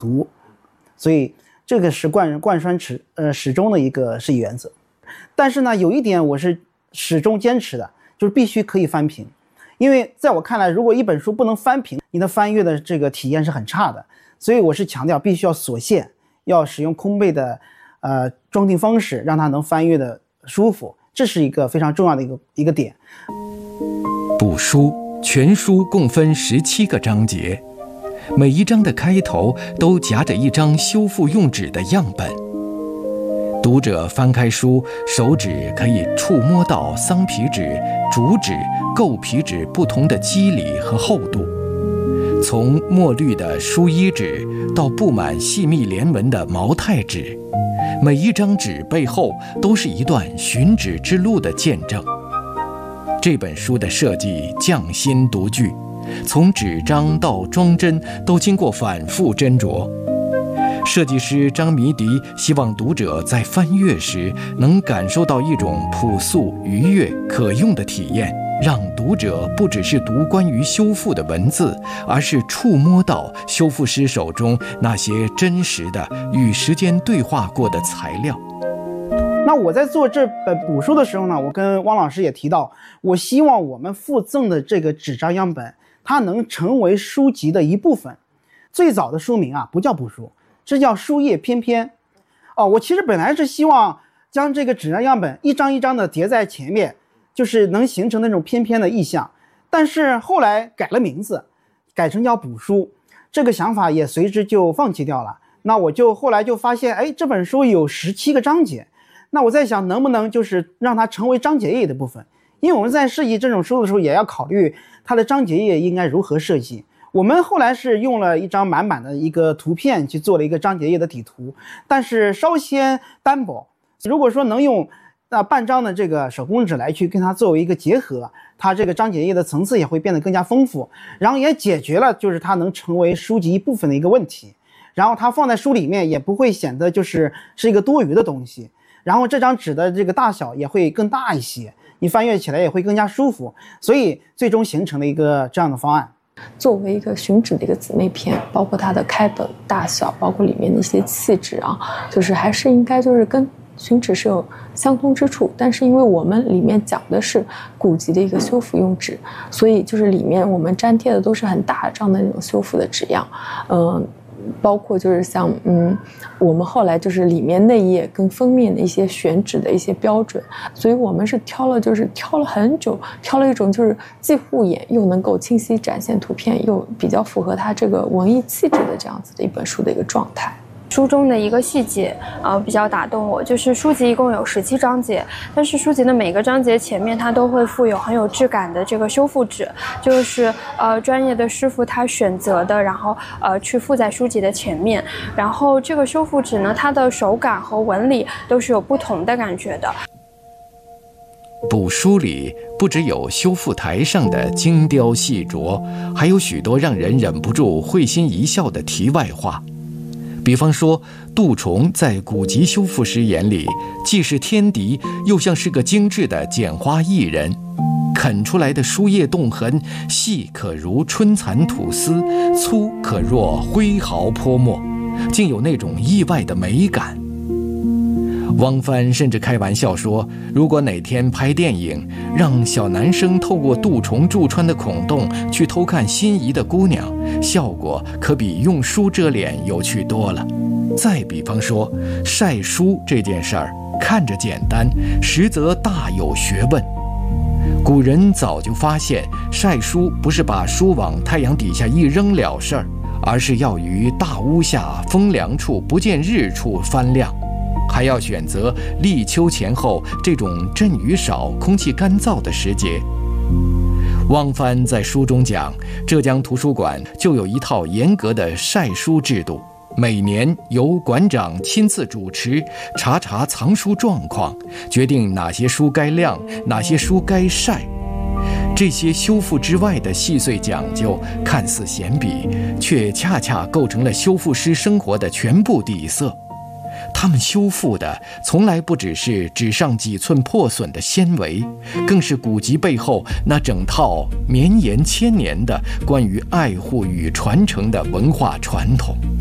读，所以这个是贯穿始终的一个设计原则。但是呢，有一点我是始终坚持的，就是必须可以翻屏。因为在我看来，如果一本书不能翻屏，你的翻阅的这个体验是很差的。所以我是强调必须要锁线，要使用空背的装订方式，让它能翻阅的舒服，这是一个非常重要的一个点。 补书全书共分17个章节，每一章的开头都夹着一张修复用纸的样本。读者翻开书，手指可以触摸到桑皮纸、竹纸、构皮纸不同的肌理和厚度。从墨绿的书衣纸到布满细密连纹的毛太纸，每一张纸背后都是一段寻纸之路的见证。这本书的设计匠心独具，从纸张到装帧都经过反复斟酌。设计师张迷迪希望读者在翻阅时能感受到一种朴素、愉悦、可用的体验，让读者不只是读关于修复的文字，而是触摸到修复师手中那些真实的与时间对话过的材料。 那我在做这本补书的时候呢，我跟汪老师也提到，我希望我们附赠的这个纸张样本，它能成为书籍的一部分。最早的书名啊，不叫补书，这叫书页翩翩。我其实本来是希望将这个纸张样本一张一张的叠在前面，就是能形成那种翩翩的意象。但是后来改了名字，改成叫补书，这个想法也随之就放弃掉了。那我就后来就发现，这本书有17个章节。那我在想，能不能就是让它成为章节页的部分？因为我们在设计这种书的时候，也要考虑它的章节页应该如何设计。我们后来是用了一张满版的一个图片去做了一个章节页的底图，但是稍显单薄。如果说能用半张的这个手工纸来去跟它作为一个结合，它这个章节页的层次也会变得更加丰富，然后也解决了就是它能成为书籍一部分的一个问题。然后它放在书里面也不会显得是一个多余的东西。然后这张纸的这个大小也会更大一些，你翻阅起来也会更加舒服，所以最终形成了一个这样的方案。 作为一个寻纸的一个姊妹篇，包括它的开本大小，包括里面的一些气质啊，就是还是应该就是跟寻纸是有相通之处。但是因为我们里面讲的是古籍的一个修复用纸，所以就是里面我们粘贴的都是很大张的那种修复的纸样，包括就是像我们后来就是里面内页跟封面的一些选址的一些标准，所以我们是挑了很久，挑了一种就是既护眼又能够清晰展现图片，又比较符合它这个文艺气质的这样子的一本书的一个状态。 书中的一个细节比较打动我，就是书籍一共有17章节，但是书籍的每个章节前面它都会附有很有质感的这个修复纸，就是专业的师傅他选择的，然后去附在书籍的前面。然后这个修复纸呢，它的手感和纹理都是有不同的感觉的。 补书里不只有修复台上的精雕细琢，还有许多让人忍不住会心一笑的题外话。比方说，杜重在古籍修复师眼里，既是天敌，又像是个精致的剪花艺人。啃出来的书页洞痕，细可如春蚕吐丝，粗可若挥毫泼墨，竟有那种意外的美感。汪帆甚至开玩笑说，如果哪天拍电影，让小男生透过杜重注穿的孔洞去偷看心仪的姑娘，效果可比用书遮脸有趣多了。再比方说，晒书这件事儿，看着简单，实则大有学问。古人早就发现，晒书不是把书往太阳底下一扔了事儿，而是要于大屋下风凉处不见日处翻晾，还要选择立秋前后这种阵雨少、空气干燥的时节。汪帆在书中讲，浙江图书馆就有一套严格的晒书制度，每年由馆长亲自主持，查藏书状况，决定哪些书该晾，哪些书该晒。这些修复之外的细碎讲究，看似闲笔，却恰恰构成了修复师生活的全部底色。他们修复的从来不只是纸上几寸破损的纤维，更是古籍背后那整套绵延千年的关于爱护与传承的文化传统。